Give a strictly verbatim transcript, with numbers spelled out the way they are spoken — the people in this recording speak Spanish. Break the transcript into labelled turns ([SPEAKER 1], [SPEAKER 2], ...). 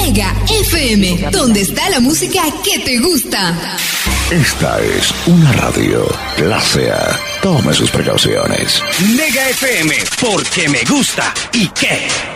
[SPEAKER 1] Mega F M, donde está la música que te gusta.
[SPEAKER 2] Esta es una radio clase A. Tome sus precauciones.
[SPEAKER 3] Mega F M, porque me gusta. ¿Y qué?